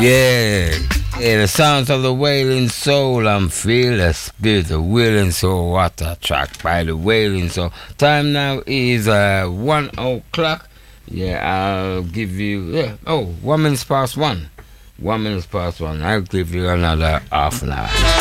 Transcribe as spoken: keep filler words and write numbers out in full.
Yeah. Yeah, the sounds of the Wailing Soul and feel the spirit of Wailing Soul. What a track by the Wailing Soul. Time now is uh, one o'clock. Yeah, I'll give you, yeah, oh, one minute past one. One minute past one. I'll give you another half an hour.